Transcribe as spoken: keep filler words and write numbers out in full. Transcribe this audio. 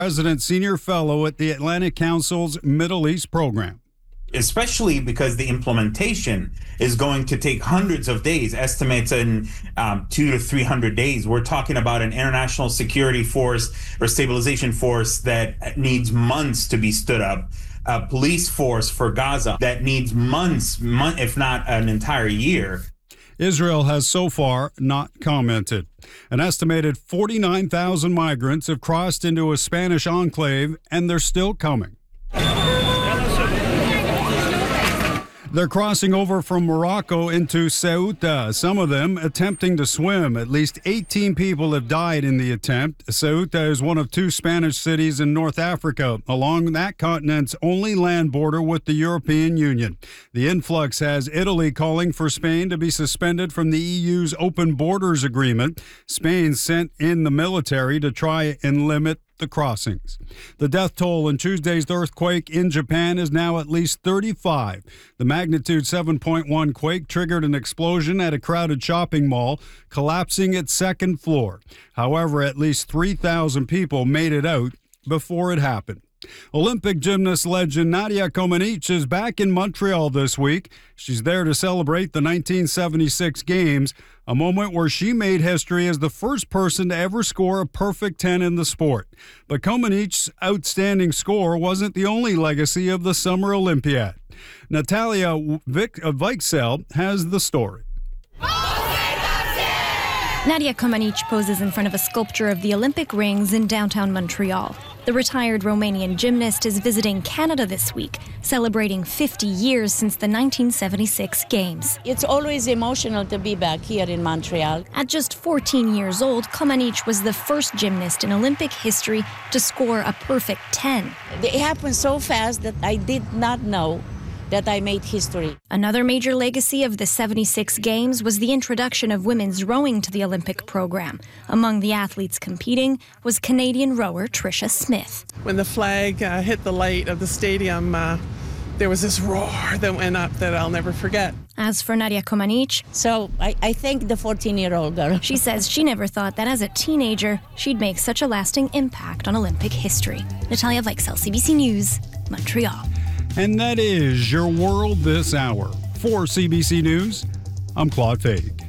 President Senior Fellow at the Atlantic Council's Middle East Program. Especially because the implementation is going to take hundreds of days, estimates in um, two to three hundred days. We're talking about an international security force or stabilization force that needs months to be stood up. A police force for Gaza that needs months, month, if not an entire year. Israel has so far not commented. An estimated forty-nine thousand migrants have crossed into a Spanish enclave, and they're still coming. They're crossing over from Morocco into Ceuta, some of them attempting to swim. At least eighteen people have died in the attempt. Ceuta is one of two Spanish cities in North Africa, along that continent's only land border with the European Union. The influx has Italy calling for Spain to be suspended from the E U's open borders agreement. Spain sent in the military to try and limit the crossings. The death toll in Tuesday's earthquake in Japan is now at least thirty-five. The magnitude seven point one quake triggered an explosion at a crowded shopping mall, collapsing its second floor. However, at least three thousand people made it out before it happened. Olympic gymnast legend Nadia Comaneci is back in Montreal this week. She's there to celebrate the nineteen seventy-six Games, a moment where she made history as the first person to ever score a perfect ten in the sport. But Comaneci's outstanding score wasn't the only legacy of the Summer Olympiad. Natalia Vic- Weichsel has the story. Nadia Comaneci poses in front of a sculpture of the Olympic rings in downtown Montreal. The retired Romanian gymnast is visiting Canada this week, celebrating fifty years since the nineteen seventy-six Games. It's always emotional to be back here in Montreal. At just fourteen years old, Comaneci was the first gymnast in Olympic history to score a perfect ten. It happened so fast that I did not know that I made history. Another major legacy of the seventy-six Games was the introduction of women's rowing to the Olympic program. Among the athletes competing was Canadian rower Tricia Smith. When the flag uh, hit the light of the stadium, uh, there was this roar that went up that I'll never forget. As for Nadia Comaneci, so I, I thank the fourteen-year-old girl. She says she never thought that as a teenager, she'd make such a lasting impact on Olympic history. Natalia Weichsel, C B C News, Montreal. And that is your world this hour. For C B C News, I'm Claude Fake.